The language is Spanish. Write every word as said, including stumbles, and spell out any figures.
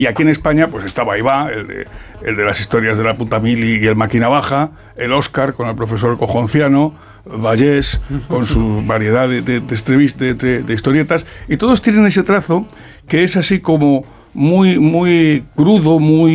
Y aquí en España pues estaba Ivá, el de, el de las historias de la puta mili y el máquina baja, el Óscar con el profesor Cojonciano, Vallés con su variedad de, de, de, de, de, de historietas, y todos tienen ese trazo que es así como muy, muy crudo, muy